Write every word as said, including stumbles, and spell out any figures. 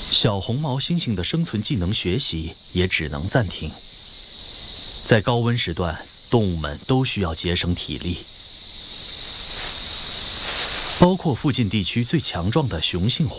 小红毛猩猩的生存技能学习也只能暂停。在高温时段，动物们都需要节省体力，包括附近地区最强壮的雄性